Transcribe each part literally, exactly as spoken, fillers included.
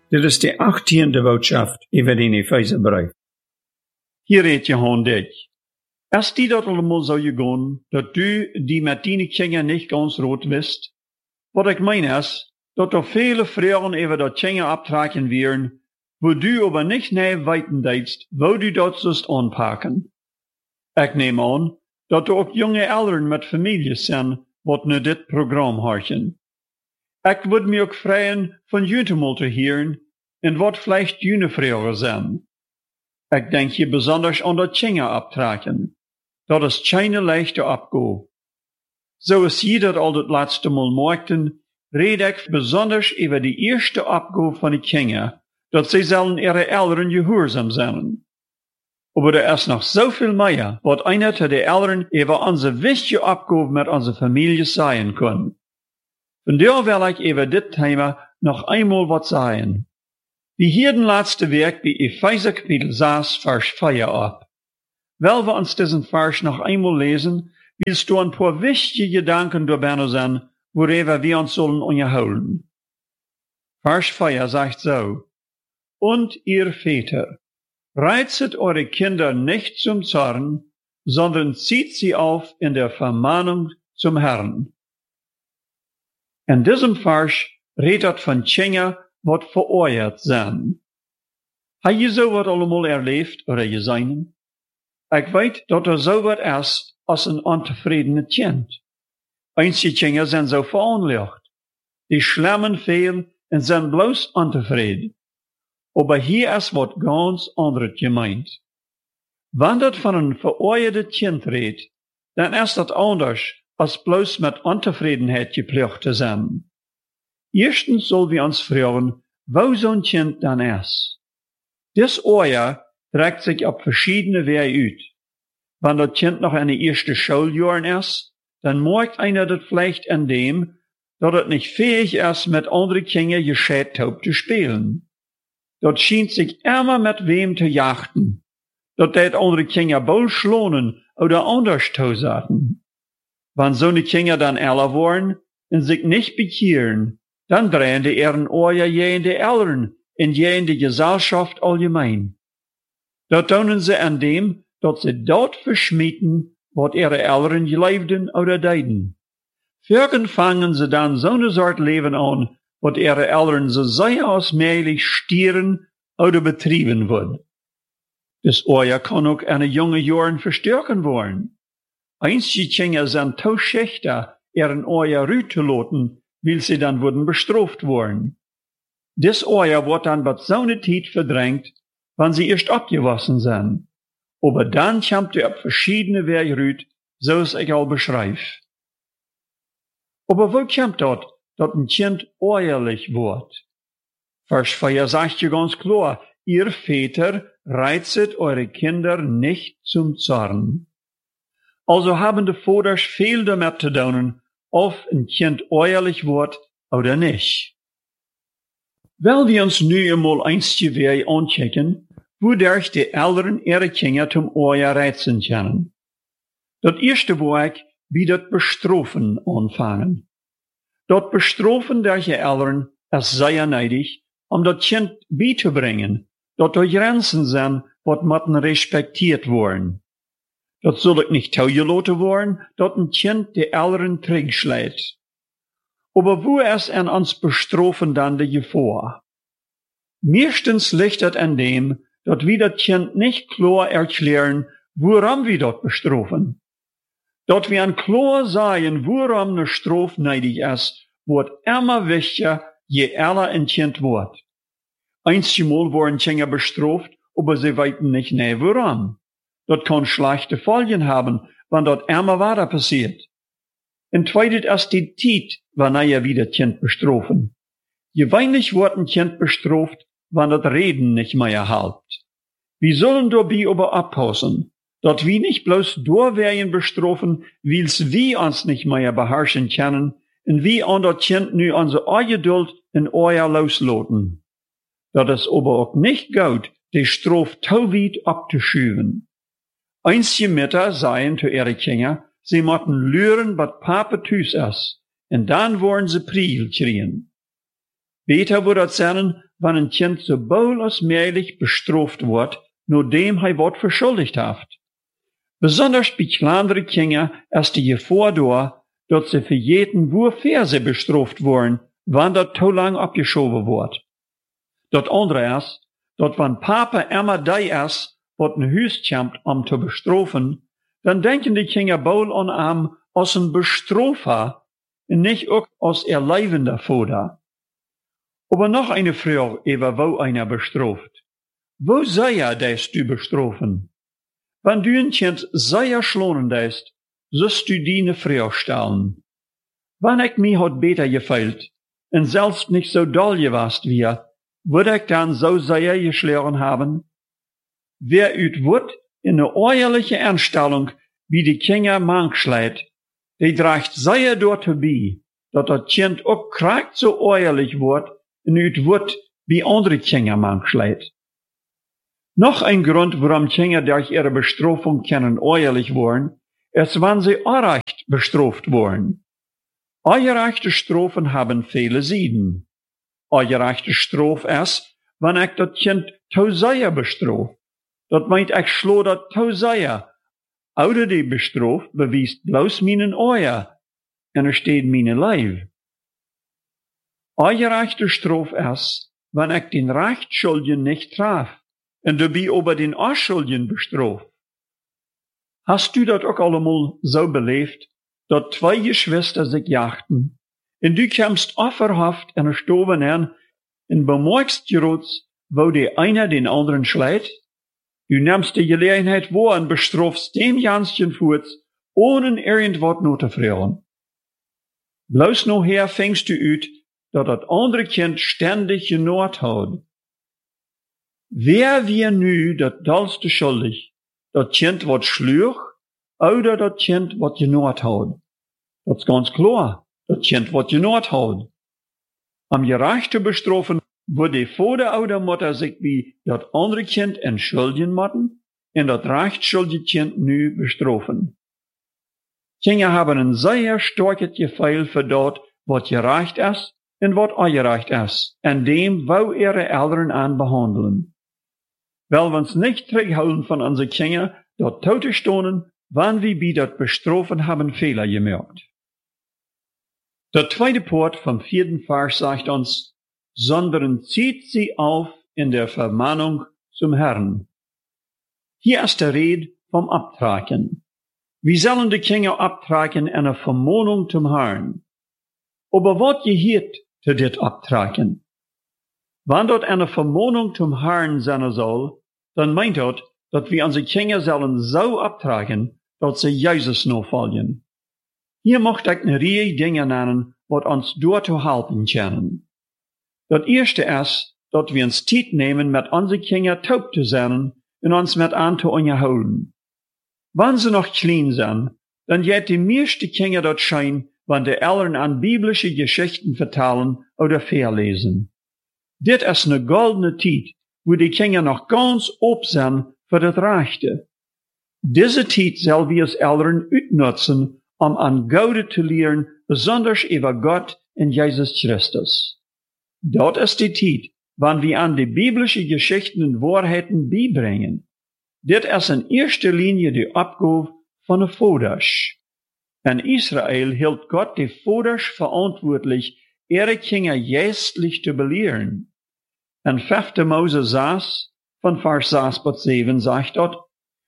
Dit is de achttiende boodschap über den Epheserbrief. Hier redt Johann dich. Als die dat allemaal zou je gaan, dat du die met die kinderen niet ganz rot bist, wat ik meen is, dat er viele Fragen über dat kinderen abtragen werden, wo du aber nicht näher weiten deitst, wo du dat sollst anpacken. Ik neem aan, dat er ook jonge Eltern met families zijn, wat nu dit programma harten. Ik would me ook vragen van jullie mal te horen, en wat vielleicht jullie vragen zijn. Ik denk hier besonders aan dat kinderen abtragen. Dat is keine leichte Abgabe. Zoals je dat al het laatste Mal merkten, red ik besonders over die eerste Abgabe van de kinderen, dat zij zullen ihre Eltern gehoorzaam zijn. Aber er is nog zoveel meer, wat einer der de Eltern über onze wichtige Abgabe met onze Familie sagen kann. Von der will ich über dit Thema noch einmal wat sagen. Die hier den laatste Werk bei Epheser Kapitel sechs, Vers vier ab. Weil wir uns diesen Vers noch einmal lesen, willst du ein paar wichtige Gedanken dabei sein, worüber wir uns sollen unterhalten. Vers vier sagt so: Und ihr Väter, reizet eure Kinder nicht zum Zorn, sondern zieht sie auf in der Vermahnung zum Herrn. In diesem Vers redet von Kindern, wat veroordeeld zijn. Heb je zo wat allemaal erleefd oder gesehen? Ik weet dat er zo wat is als een ontevredene kind. Einige kinderen zijn zo veranlagt. Die schlemmen veel en zijn bloos ontevreden. Aber hier is wat ganz anderes gemeint. Wanneer dat van een veroordeelde kind redt, dan is dat anders als bloos met ontevredenheid gepleegd te zijn. Eerstens zullen wir uns fragen, wo zo'n kind dan is. Dis Oor trekt sich op verschiedene Wege uit. Wenn dat kind noch in de eerste Schuljahren is, dan merkt einer dat vielleicht in dem, dat het nicht fähig is, mit anderen Kindern gescheit te spelen. Dat schient sich immer mit wem te jachten. Dat deed andere Kinder bol schlonen oder anders toezaten. Wenn so ne Kinder dann älter worden und sich nicht bekehren, dann drehen die ihren Ohren je in die Eltern und je in die Gesellschaft allgemein. Dat tun sie an dem, dat sie dort verschmieden, wat ihre Eltern geleefden oder deiden. Viergen fangen sie dann so eine Sort Leben an, wat ihre Eltern so sehr ausmählich stieren oder betrieben wird. Das Ohr kann auch eine junge Jahren verstärken worden. Einzige Kinder sind to schlechter, ihren Ohr rüt zu lassen, weil sie dann wurden bestraft worden. Das Ohr wird dann bei so einer Zeit verdrängt, wenn sie erst abgewaschen sind. Aber dann kommt er auf verschiedene Wege rüt, so es ich all beschreibe. Aber wo kommt dort, dass ein Kind ehrlich wird? Vers vier sagt ja ganz klar, ihr Väter reizet eure Kinder nicht zum Zorn. Also haben die Vaters viel damit zu tun, ob ein Kind ehrlich wird oder nicht. Weil wir uns nu einmal einzige Wege anchecken, wodurch die Eltern ihre Kinder zum Ohr reizen können. Dat erste Werk wie das Bestrafen anfangen. Dat Bestrafen der Eltern ist sehr neidig, um das Kind beizubringen, dat er Grenzen sind, wat müssen respektiert worden. Dat soll ik nicht toegelaten worden, dat ein Kind die Eltern terugschlägt. Aber wo ist an uns Bestrafen dann die Gefahr? Meistens liegt es an dem, dat wir das Kind nicht klar erklären, woran wir dort bestrafen. Dat wir an klar sagen, woran eine Strafe neidig ist, wird immer wichtiger, je älter ein Kind wird. Einmal werden Kinder bestraft, aber sie weiten nicht näher woran. Dat kann schlechte Folgen haben, wenn dort immer weiter passiert. Und zweites ist die Zeit, wann er wieder Kind bestrafen. Gewöhnlich wird ein Kind bestraft, wenn das Reden nicht mehr hält. Wir sollen dabei aber aufpassen, dass wir nicht bloß durchwählen bestrafen, weil's wir uns nicht mehr beherrschen können, und wir an das Kind nu unsere Ungeduld in euer loslassen. Dat is aber auch nicht gut, die Strafe zu weit abzuschieben. Einige Mütter sagen zu ihren Kindern, sie müssen lernen, was Papa tüß ist, und dann wollen sie Priel kriegen. Beter wordt het zijn, wanneer een kind zo boel als mogelijk bestraft wordt, naardem hij wordt verschuldigd heeft. Besonders bij kleinere kinderen is de gevaar door, dat ze vergeten waarvoor ze bestraft worden, wanneer dat te lang opgeschoven wordt. Dat andere is, dat wanneer papa immer die is, wat een huis komt om te bestrafen, dan denken de kinderen boel aan hem als een bestrafer en niet ook als erlevender vader. Aber noch eine Frage über wo einer bestraft. Wo sei er, des du bestrafen? Wenn du ein Kind sehr schlonen des, sollst du die eine Frage stellen. Wenn ich mir hat beter gefällt, und selbst nicht so doll gewast wie, würde ich dann so sehr geschlagen haben? Wer üt wird in eine ehrliche Einstellung, wie die Kinder manchschleit, die draagt sehr dort vorbei, dass das Kind auch kragt so ehrlich wird, en uit wordt bij andere kinderen manchschleit. Noch ein Grund, warum Kinder durch ihre Bestrafung können ehrlich worden, ist, wenn sie unrecht bestraft worden. Ungerechte Strafen haben viele Seiten. Ungerechte Straf ist, wenn ich das Kind zu sehr bestraf. Dat meint ich schlo dat zu sehr. Ouder die bestraft, bewiest bloß meinen Eier, en er steht meine Leib. Ungerechte Straf ist, wenn ich den Rechtsschuldigen nicht traf, und dabei über den Unschuldigen bestraf. Hast du das auch allemal so belebt, dass zwei Geschwister sich jachten, und du kämst offerhaft in der Stube an, und bemerkst gerot, wo der einer den anderen schlägt? Du nimmst die Gelegenheit wahr und bestrafst dem Janschen Furz, ohne irgendwas nur zu fragen. Bloß nachher fängst du ut, dat dat andere Kind ständig genoord hat. Wer wir nu dat dalste schuldig, dat Kind wat schluch, oder dat Kind wat genoord hat? Dat is ganz klar, dat Kind wat genoord hat. Am gerechte bestrafen, wo die Vater oder Mutter sich wie dat andere Kind entschuldigen moeten, en dat rechtsschuldige Kind nu bestrafen. Kinder haben een sehr starkes Gefühl für dat, wat gerecht ist, en wat ongerecht is, en dem wou ihre Eltern an behandeln. Weil wir uns nicht terughouden von unseren Kindern, dort tote stonen, wann wir bei dat bestrafen haben Fehler gemerkt. Der zweite Part vom vierten Vers sagt uns, sondern zieht sie auf in der Vermahnung zum Herrn. Hier ist der Rede vom Abtragen. Wir sollen die Kinder abtragen in einer Vermahnung zum Herrn. Aber wat gehiert te dit abtragen? Wann dort eine Vermahnung zum Herrn sein soll, dann meint dort, dass wir unsere Kinder sollen so abtragen, dass sie Jesus nachfolgen. Hier möchte ich eine Reihe Dinge nennen, was uns dort zu helfen können. Das erste ist, dass wir uns Zeit nehmen, mit unseren Kindern taub zu sein und uns mit an zu unterhalten. Wenn sie noch klein sind, dann geht die meisten Kinder dort schein, wenn die Eltern an biblische Geschichten vertellen oder verlesen. Dit ist eine goldene Zeit, wo die Kinder noch ganz ob sind für das Rechte. Diese Zeit soll wir als Eltern utnutzen, um an Gode zu lehren, besonders über Gott und Jesus Christus. Dort ist die Zeit, wann wir an die biblische Geschichten und Wahrheiten beibringen. Dit ist in erster Linie die Abgabe von den Vaters. In Israel hielt Gott die Vaters verantwortlich, ihre Kinder geistlich zu belehren. In fünfter Mose sechs, von Vers sechs bis sieben sagt dort,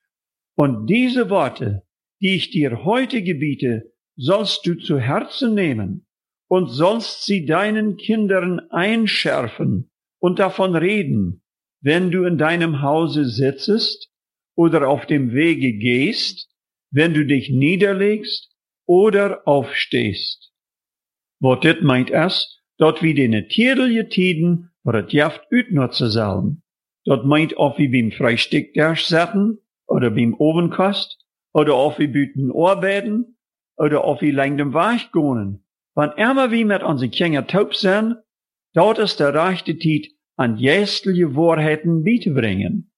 und diese Worte, die ich dir heute gebiete, sollst du zu Herzen nehmen und sollst sie deinen Kindern einschärfen und davon reden, wenn du in deinem Hause sitzest oder auf dem Wege gehst, wenn du dich niederlegst oder aufstehst. Wat dit meint is, dat wie de natuurlijke tijden voor het jaft uitnutzen zullen. Dat meint of wie beim Frühstück zetten, oder beim Ovenkast, oder of wie buiten arbeiten, oder of wie lang dem Weg gehen. Wann immer wie mit unseren Kindern taub sind, dort ist der rechte Tijd an geistliche Wahrheiten beizubringen.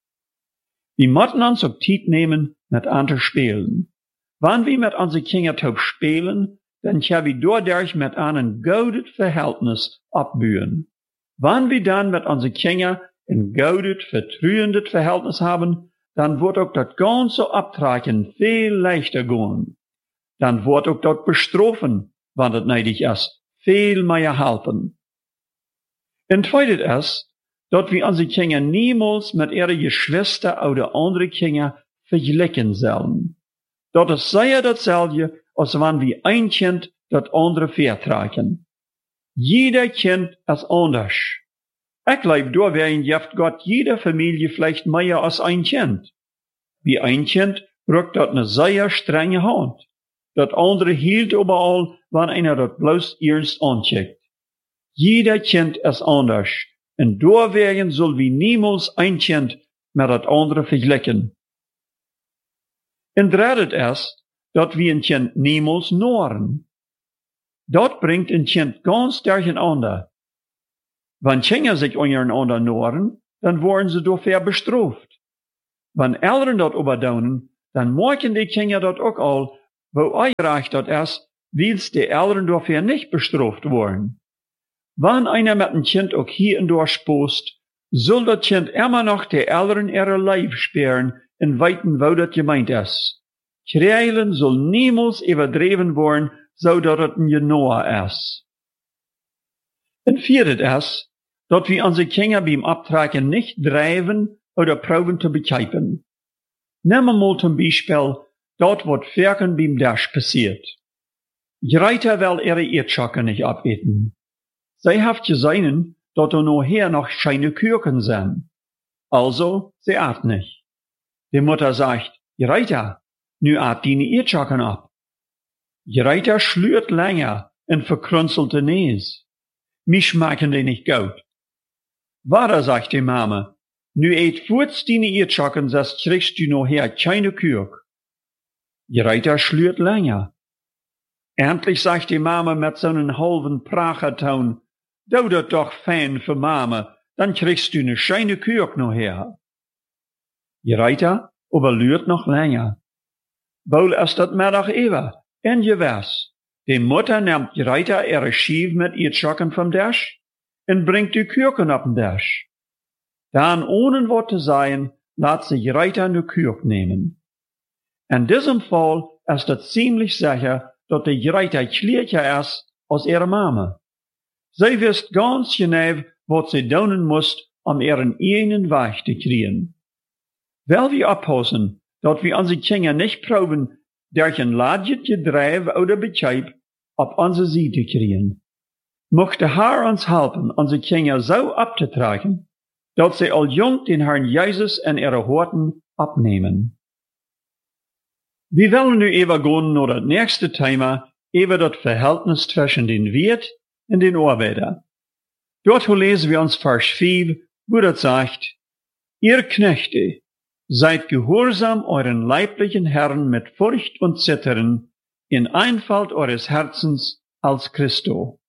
Wir müssen uns auch Zeit nehmen, mit anderen spielen. Wann wir mit unseren Kindern taub spielen, dann kann wir dadurch mit einem guten Verhältnis abbauen. Wenn wir dann mit unseren Kindern ein gutes, vertrauendes Verhältnis haben, dann wird auch das ganze Abtragen viel leichter gehen. Dann wird auch das Bestrafen, wenn das nötig ist, viel mehr helfen. Und zweites ist, dass wir unsere Kinder niemals mit ihren Geschwistern oder anderen Kindern vergleichen sollen. Das ist sehr dasselbe, als wenn wir ein Kind das andere vertragen. Jeder Kind ist anders. Ich glaube, da wären jeft Gott jeder Familie vielleicht mehr als ein Kind. Wie ein Kind rückt das eine sehr strenge Hand. Das andere hielt überall, wenn einer das bloß ernst ancheckt. Jeder Kind ist anders. Und da wären soll wir niemals ein Kind mit das andere vergleichen. Und drittens ist, dass wir ein Kind niemals noren. Das bringt ein Kind ganz durcheinander. Wenn Kinder sich untereinander noren, dann werden sie dafür bestraft. Wenn Eltern das überdonen, dann merken die Kinder das auch all, wo eingereicht das ist, willst die Eltern dafür nicht bestraft werden. Wenn einer mit einem Kind auch hier und da spost, soll das Kind immer noch die Eltern ihre Leib sperren in weiten, wo das gemeint ist. Kreilen soll niemals übertrieben werden, so dass es ein Genoa ist. Und viertes ist, dass wir unsere Kinder beim Abtragen nicht treiben oder proben zu bekämpfen. Nehmen wir mal zum Beispiel, dort was Ferken beim Dash passiert. Greiter will ihre Erdschocke nicht abeten. Sie hat gesehen, dass er nachher noch keine Kürken sind. Also, sie at nicht. Die Mutter sagt, Greiter, nu at deine Erdschocke ab. Greiter schlürt länger und verkrunzelte Näs. Mich schmecken die nicht gut. Warte, sagt die Mama, nu eet voets deine Erdschocke, sonst kriegst du nachher keine Kürk. Greiter schlürt länger. Endlich sagt die Mama mit so einem halben Pracherton, du dat doch fein für Mama, dann kriegst du ne scheine Kürk nachher. Greiter überlürt noch länger. Wohl ist dat Mittag ewer, en je was. Die Mutter nimmt Greiter ihre Schief mit ihr Schocken vom Dash und bringt die Kürken auf den Dash. Dann, ohne Wort zu sagen, lässt sich Greiter ne Kürk nehmen. In diesem Fall ist es ziemlich sicher, dass die Greiter klärcher ist als ihre Mama. Sie wisst ganz genau, was sie tun muss, um ihren eigenen Weg zu kriegen. Weil wir aufpassen, dass wir unsere Kinder nicht proben, durch ein Ladjet Gedreif oder Bekäup auf unsere Seite kriegen. Möchte Herr uns helfen, unsere Kinder so abzutragen, dass sie all jung den Herrn Jesus in ihre Horten abnehmen. Wir wollen nu even gehen naar das nächste Thema, über das Verhältnis zwischen den Wirt und den Arbeiter. Dort lesen wir uns Vers fünf, wo das sagt, ihr Knechte, seid gehorsam euren leiblichen Herren mit Furcht und Zittern, in Einfalt eures Herzens als Christo.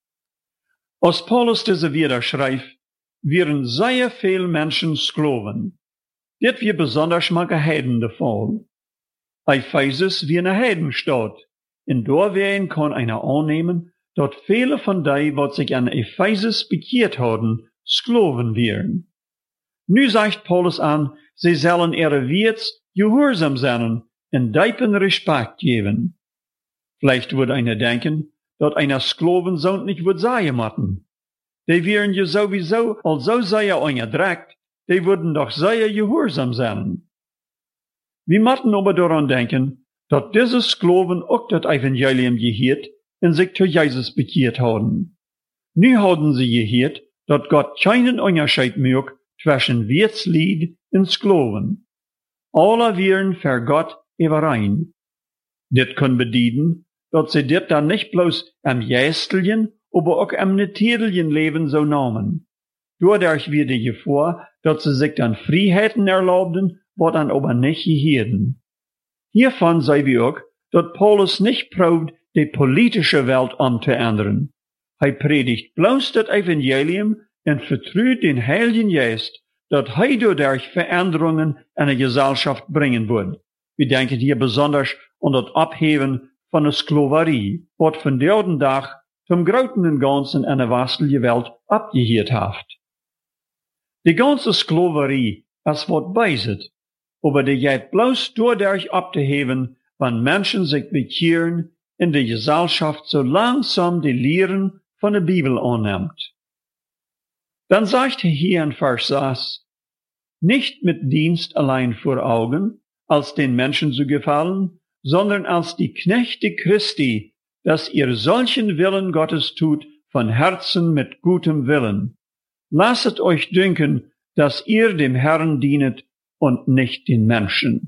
Als Paulus diese wieder schreibt, wären sehr viel Menschen Sklaven. Dit wir besonders mal Heiden der Fall. Ephesus wie eine Heidenstadt. In Dorwehen kann einer annehmen, dass viele von die, was sich an Ephesus bekehrt haben, Sklaven wären. Nu sagt Paulus an, sie sollen ihre Wirts gehorsam sein und diepen Respekt geben. Vielleicht würde einer denken, dass einer Sklavensohn nicht wird sein matten. Die wären ja sowieso, also sehr unterdrückt, die würden doch sehr gehorsam sein. Wir müssen aber daran denken, dass diese Sklaven auch das Evangelium gehört und sich zu Jesus bekehrt haben. Nu haben sie gehört, dass Gott keinen Unterschied macht zwischen Wirtslied und Sklaven. Alle wären für Gott überein. Dit kann bedeuten, dass sie dit dann nicht bloß am Jästelchen, aber auch am natürlichen Leben so nahmen. Dadurch wird die Gefahr, dass sie sich dann Freiheiten erlaubten, was dann aber nicht gehirden. Hiervon sei wir auch, dass Paulus nicht probt, die politische Welt umzuändern. Er predigt bloß das Evangelium und vertraut den Heiligen Geist, dass er dadurch Veränderungen in der Gesellschaft bringen wird. Wir denken hier besonders an das Abheben van de skloverie, wat vandaag de dag zum groten en ganzen in de westelijke wereld abgeheerd heeft. De ganze skloverie is wat bijzit, aber die geht bloß dadurch abzuheben, wenn Menschen sich bekehren in der Gesellschaft so langsam die Lehren von der Bibel annimmt. Dann sagt er hier in Vers sechs, nicht mit Dienst allein vor Augen, als den Menschen zu gefallen, sondern als die Knechte Christi, dass ihr solchen Willen Gottes tut, von Herzen mit gutem Willen. Lasset euch dünken, dass ihr dem Herrn dienet und nicht den Menschen.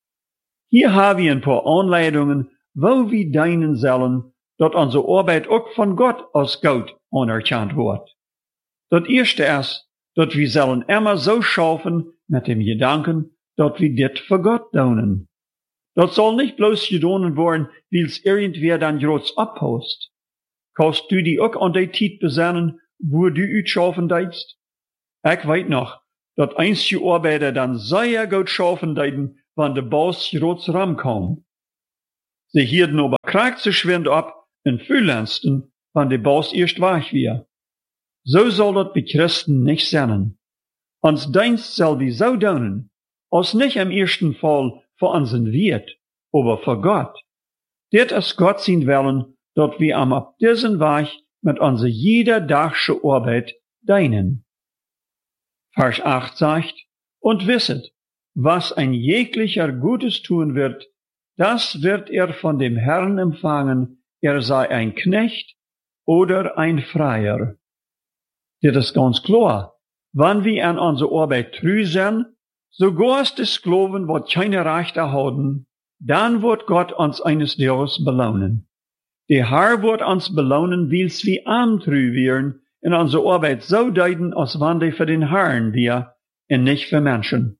Hier haben wir ein paar Anleitungen, wo wir dienen sollen, dass unsere Arbeit auch von Gott als gut anerkannt wird. Das erste ist, dass wir sollen immer so schaffen mit dem Gedanken, dass wir dit für Gott tun. Das soll nicht bloß getan werden, weil es irgendwer dann groß abhost. Kannst du die auch an die Zeit besinnen, wo du uitschaffen deitst? Ich weiß noch, dass einige Arbeiter dann sehr gut schaffen deiten, wenn der Boss groß ramkam. Sie hielten aber krank zu schwind ab in Fühlensten, wenn der Boss erst weg war. So soll das bei Christen nicht sein. Uns Dienst soll wir so tun, als nicht im ersten Fall für unseren Wirt, aber für Gott. Dit ist Gott sein Willen, dass wir am ab diesen Weg mit unserer jederdagsche Arbeit dienen. Vers acht sagt, und wisset, was ein jeglicher Gutes tun wird, das wird er von dem Herrn empfangen, er sei ein Knecht oder ein Freier. Dit ist ganz klar, wenn wir an unsere Arbeit treu sind, sogar als die Sklaven, wat keine Rechte haben, dann wird Gott uns eines Tages belohnen. Der Herr wird uns belohnen, weil wir antreu werden, in unsere Arbeit so deuten, als wenn die für den Herrn wir und nicht für Menschen.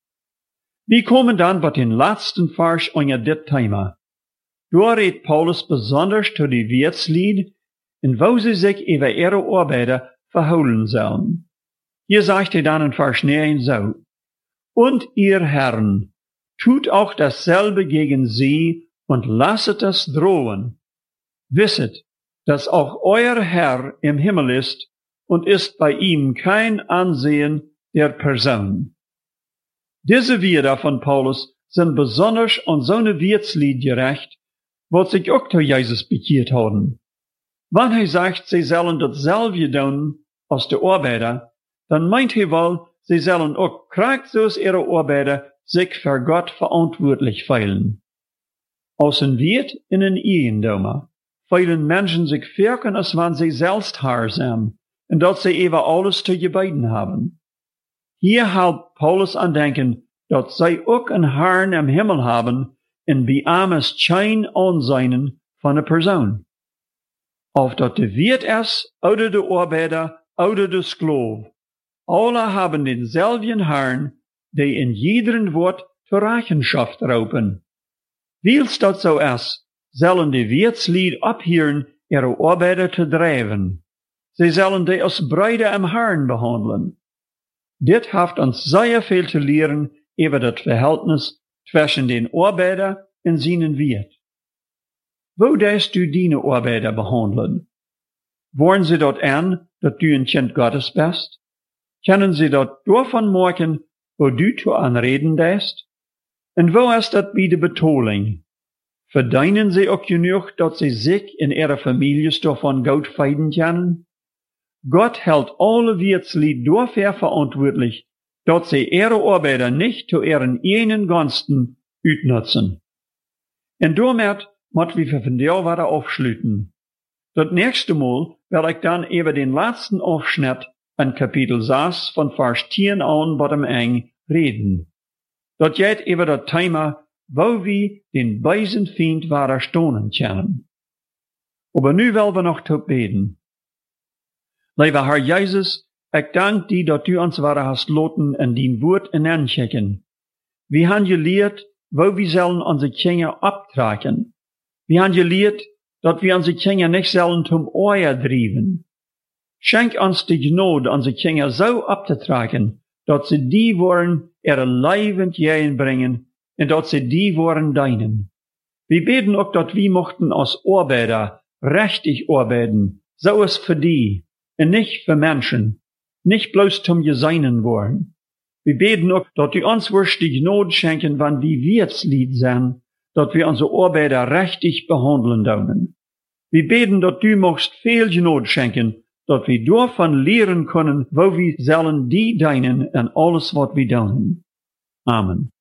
Wir kommen dann bei den letzten Vers unter dit Thema. Da redet Paulus besonders zu die Wirtslied, in wo sie sich über ihre Arbeiter verholen sollen. Hier sagt er dann in Vers neun so, und ihr Herren, tut auch dasselbe gegen sie und lasset es drohen. Wisset, dass auch euer Herr im Himmel ist und ist bei ihm kein Ansehen der Person. Diese Wörter von Paulus sind besonders an so eine Wirtslied gerecht, wo sich auch zu Jesus bekehrt haben. Wenn er sagt, sie sollen dasselbe tun als die Arbeiter, dann meint er wohl, sie sollen auch krank so ihre Arbeiter sich für Gott verantwortlich fühlen. Aus ein Wirt in ein Eiendom fühlen Menschen sich wirken, als wenn sie selbst Herr sind, und dass sie eben alles zu gebeten haben. Hier hält Paulus an denken, dass sie auch einen Herrn im Himmel haben, in bei ihm ist kein Ansehen von einer Person. Auf dat de Wirt ist, oder de Arbeiter, oder de Sklave, alle haben denselben Herrn, der in jedem Wort zur Rechenschaft raupen. Weil's dat so ist, sollen die Wirtslied abhören, ihre Arbeiter zu treiben. Sie sollen die als Brüder im Herrn behandeln. Dit hat uns sehr viel zu lehren über das Verhältnis zwischen den Arbeiter und seinen Wirt. Wo darfst du deine Arbeiter behandeln? Wollen sie dort an, dass du ein Kind Gottes bist? Können sie dort davon merken, wo du zu anreden darfst? Und wo ist das bei der Betonung? Verdienen sie auch genug, dass sie sich in ihrer Familie davon gut feiden können? Gott hält alle Wirtslied dafür verantwortlich, dass sie ihre Arbeiter nicht zu ihren eigenen Gunsten utnutzen. Und damit muss wir für vandaag weiter aufschließen. Das nächste Mal werde ich dann über den letzten Aufschnitt in Kapitel sechs von Vers zehn an bei dem Eng reden. Das geht über das Thema, wo wir den bösen Feind weiter stonen können. Aber nu wollen wir noch zu beten. Lieber Herr Jesus, ich danke dir, dass du uns weiter hast loten in dein Wort in anschicken. Wir haben gelehrt, wo wir sollen unsere Kinder abtragen. Wir haben gelehrt, dass wir unsere Kinder nicht sollen zum Euer drieben. Schenk uns die Gnade, unsere Kinder so abzutragen, dass sie die wollen, ihre Leben bringen und dass sie die wollen deinen. Wir beten auch, dass wir mochten als Arbeiter rechtig arbeiten, so ist für die, und nicht für Menschen, nicht bloß zum Geseinen worden. Wir beten auch, dass die uns die Gnade schenken, wenn wir Wirtslied sind, dass wir unsere Arbeiter rechtig behandeln dürfen. Wir beten, dass du mochst viel Gnade schenken, dass wir davon lehren können, wo wir sollen die dienen in alles, was wir tun. Amen.